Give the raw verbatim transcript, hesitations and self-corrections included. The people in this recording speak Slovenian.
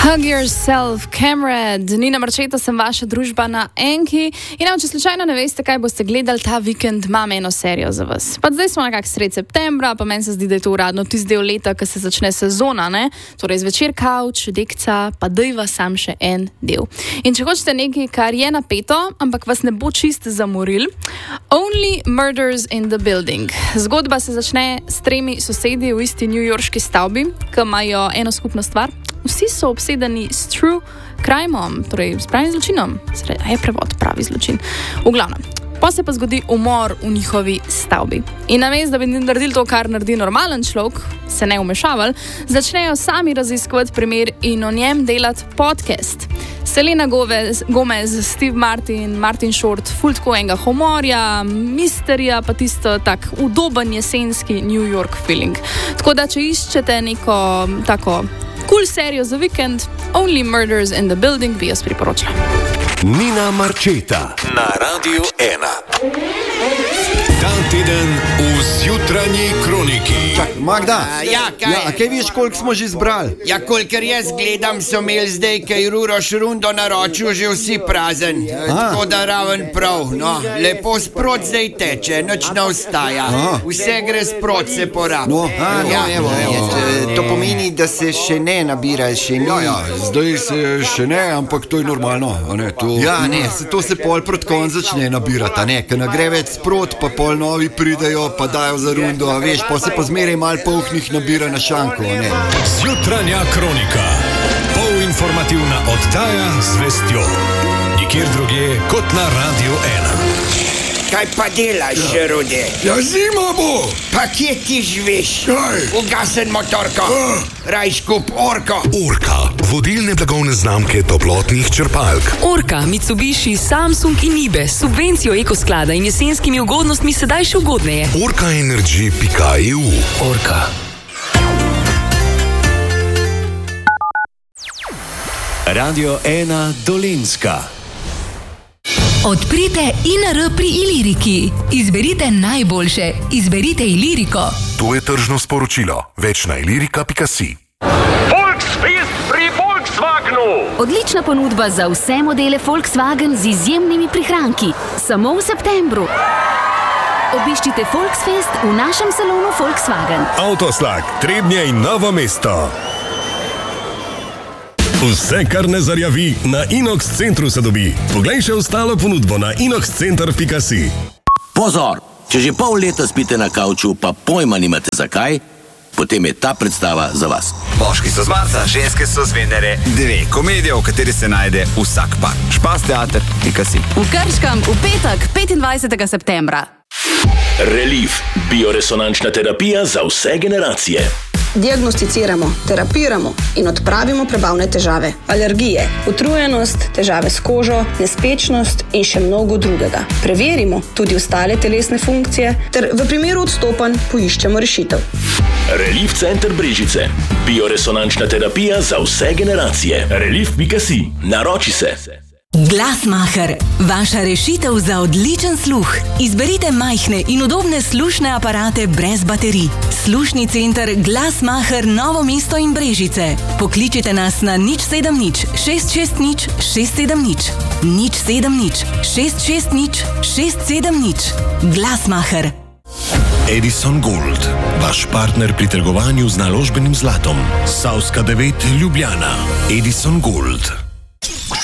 Hug yourself, Comrade. Nina Marčeta sem vaša družba na Enki. In če slučajno ne veste, kaj boste gledali ta vikend, imam eno serijo za vas. Pa zdaj smo nekako sred septembra, pa meni se zdi, da je to uradno tisti del leta, ko se začne sezona, ne? Torej zvečer kavč, dekca, pa dajva sam še en del. In če hočete nekaj, kar je napeto, ampak vas ne bo čist zamoril, Only Murders in the Building. Zgodba se začne s tremi sosedi v isti newyorški stavbi, ki imajo eno skupno stvar. Vsi so obsedeni s true crime-om, torej s pravim zločinom. A je prevod pravi zločin. V glavnem. Pa se pa zgodi umor v njihovi stavbi. In namesto, da bi naredili to, kar naredi normalen človek, se ne umešavali, začnejo sami raziskovati primer in o njem delati podcast. Selena Gomez, Gomez, Steve Martin, Martin Short, ful tako enega humorja, misterija, pa tisto tak udoben jesenski New York feeling. Tako da, če iščete neko tako cool serijo za vikend, Only Murders in the Building bi jaz priporočila. Nina Marčeta na Radiu ena. Ta teden v Zjutranji kroniki. Čak, Magda, A, ja, kaj? ja, a kaj veš, koliko smo že zbrali? Ja, kolikor jaz gledam, so imeli zdaj, kaj Ruroš rundo naročil, že vsi prazen. Tako da raven prav, no, lepo sprot zdaj teče, nič ne ostaja. Aha. Vse gre sprot, se pora. No, a, no, Ja. evo, evo. E, To pomeni, da se še ne nabira, še ni. Ja, ja, zdaj se še ne, ampak to je normalno. a Ne, to... Ja, ne, se to se pol proti koncu začne nabirati, a ne, ker ne gre več sprot, pa pol novi pridejo, pa dajo za rundo, a veš, pa se pa zmeraj mal polhnih nabira na šanko, a ne. Zjutranja kronika. Polinformativna oddaja z vestjo. Nikjer drugje kot na Radiu ena. Kaj pa delaš, ja. Rude? Ja, zima bo! Pa kje ti živiš? Kaj? Ugasen motorko. Ah. Rajš kup orko. Orka, vodilne blagovne znamke toplotnih črpalk. Orka, Mitsubishi, Samsung in Nibe s subvencijo ekosklada in jesenskimi ugodnostmi sedaj še ugodneje. orka energy pika e u. Orka. Radio ena Dolenjska. Odprite I N R pri Iliriki. Izberite najboljše. Izberite Iliriko. To je tržno sporočilo. Več na ilirika pika si. Volksfest pri Volkswagenu. Odlična ponudba za vse modele Volkswagen z izjemnimi prihranki. Samo v septembru. Obiščite Volksfest v našem salonu Volkswagen. Avtoslag, Trebnje in Novo mesto. Vse, kar ne zarjavi, na Inox centru se dobi. Poglej še ostalo ponudbo na inox center pika si. Pozor! Če že pol leta spite na kavču, pa pojma nimate zakaj, potem je ta predstava za vas. Moški so z Marsa, ženske so z Venere. Dve komedije, v kateri se najde vsak par. Špas teater pika si. V Krškem v petek, petindvajsetega septembra. Relief, bioresonančna terapija za vse generacije. Diagnosticiramo, terapiramo in odpravimo prebavne težave, alergije, utrujenost, težave s kožo, nespečnost in še mnogo drugega. Preverimo tudi ostale telesne funkcije ter v primeru odstopanj poiščemo rešitev. Relief center Brežice. Bioresonančna terapija za vse generacije. relief pika si. Naroči se. Glasmacher, vaša rešitev za odličen sluh. Izberite majhne in udobne slušne aparate brez baterij. Slušni center Glasmacher Novo mesto in Brežice. Pokličite nas na nič sedem nič, šest šest nič, šest sedem nič. nič sedem nič, šest šest nič, šest sedem nič. Glasmacher. Edison Gold, vaš partner pri trgovanju z naložbenim zlatom. Savska devet Ljubljana. Edison Gold.